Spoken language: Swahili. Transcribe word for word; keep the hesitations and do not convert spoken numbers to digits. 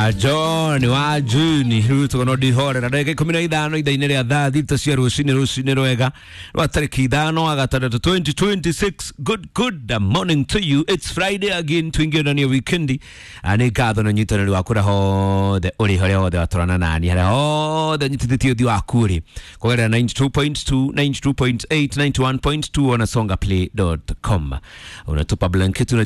wa John wa Juni ruto kono di hore na ndege kumi na ithano ithaine ria thaa thita cia rucini rucini rwega rwa tariki ithano agatandatu twenty twenty-six. Good good morning to you. It's Friday again, twingie ndani ya weekendi. Ani gatho na nyitaniro wakura hothe uri hore hothe watorana nani hare hothe nyitithitio uthi waku ri kugerera ninety-two point two, ninety-two point eight, ninety-one point two on songa play dot com. Unatupa blanket una